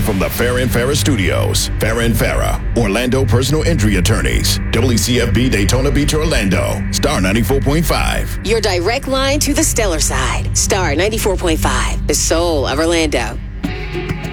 from the Farrah and Farrah Studios. Farrah and Farrah, Orlando Personal Injury Attorneys. WCFB Daytona Beach, Orlando. Star 94.5. Your direct line to the stellar side. Star 94.5, the soul of Orlando.